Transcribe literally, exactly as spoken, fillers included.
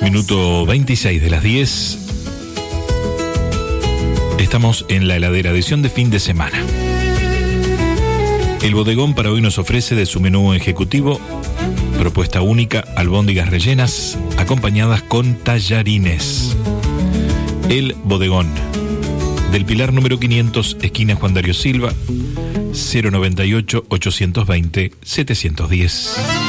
Minuto veintiséis de las diez. Estamos en la heladera, edición de fin de semana. El bodegón para hoy nos ofrece de su menú ejecutivo propuesta única, albóndigas rellenas acompañadas con tallarines. El bodegón del Pilar número quinientos, esquina Juan Darío Silva, cero noventa y ocho, ochocientos veinte, setecientos diez.